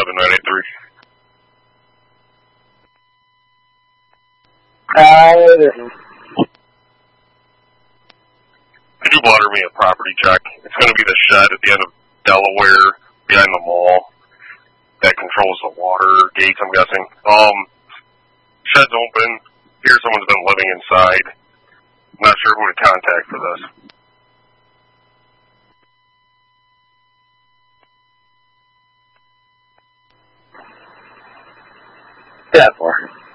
983. Could you water me a property check? It's going to be the shed at the end of Delaware, behind the mall, that controls the water gates, I'm guessing. Shed's open. Here someone's been living inside. I'm not sure who to contact for this. Yeah, for